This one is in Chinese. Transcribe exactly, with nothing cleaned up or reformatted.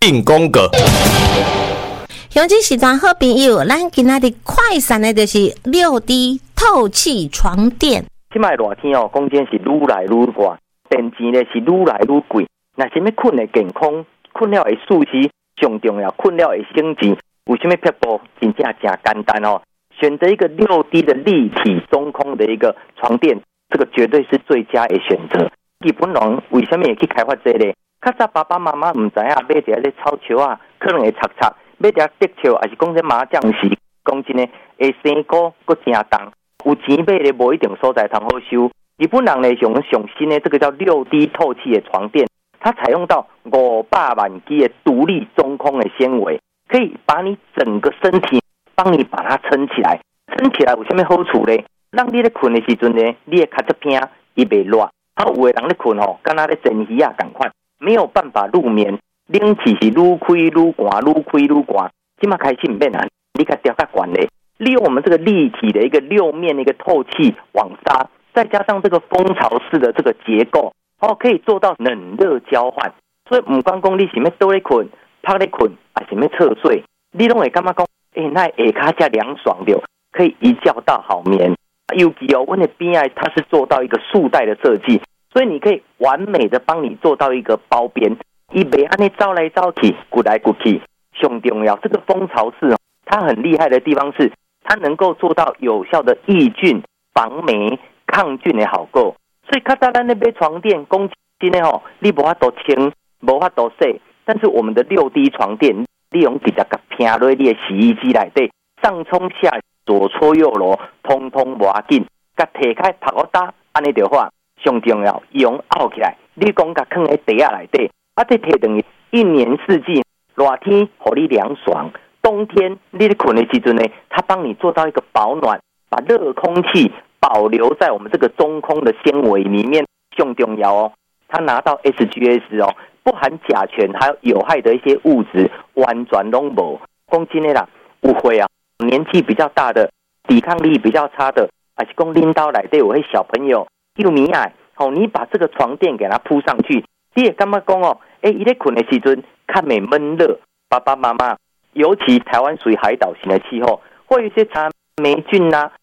定宫格。 兄弟是咱好朋友，咱今仔日快闪的就是六 D 透气床垫。 现在热天哦，讲真是愈来愈热，电钱呢是愈来愈贵。那什么困的健康，困了的舒适，上重要困了的省钱。有什么撇步？真正真简单哦。选择一个六 D 的立体中空的一个床垫，这个绝对是最佳的选择。日本人为什么会去开发这个呢？较早爸爸妈妈唔知影买一个草球啊，可能会擦擦；买一个竹球，还是讲这麻将时，讲真呢，会生菇，佫真重。有钱买的无一定所在通好收。日本人呢用上新的这个叫六 D 透气的床垫，它采用到五百万基的独立中空的纤维，可以把你整个身体帮你把它撑起来。撑起来有什么好处呢？让你咧困的时阵呢，你的脚趾片伊袂热。啊，有的人咧困吼，敢若咧蒸鱼啊同款，没有办法入眠，冷气是愈开愈寒，愈开愈寒。即马开始唔免啊，你甲调较悬咧。利用我们这个立体的一个六面的一个透气网纱，再加上这个蜂巢式的这个结构，哦，可以做到冷热交换。所以唔管讲你是要倒咧困、趴咧困，还是要侧睡，你拢会感觉讲，诶、欸，那下骹遮凉爽着，可以一觉到好眠。尤其哦，我的 B I 它是做到一个束带的设计，所以你可以完美的帮你做到一个包边，伊袂安尼走来走去、鼓来鼓去。上重要，这个蜂巢式它很厉害的地方是，它能够做到有效的抑菌、防霉、抗菌的效果。所以较早咱咧买床垫，讲真的吼，你无法度清，无法度洗，但是我们的六 D 床垫，利用直接甲拼落你的洗衣机内底，上冲下左搓右揉，通通无要紧，甲摕开拍好打，安尼就好。上重要，用拗起来，你讲甲放喺地下内底，啊，这摕等于一年四季，热天互你凉爽。冬天你咧困的时阵呢，它帮你做到一个保暖，把热空气保留在我们这个中空的纤维里面。更重要哦，它拿到 S G S 哦，不含甲醛还有有害的一些物质，完全都无。讲真的啦，有会啊，年纪比较大的，抵抗力比较差的，还是讲拎到来对我的小朋友又迷爱，哦，你把这个床垫给它铺上去，你也干嘛讲哦？哎，伊咧困的时阵看没闷热，爸爸妈妈。尤其台湾属于海岛型的气候，会有一些茶霉菌啊，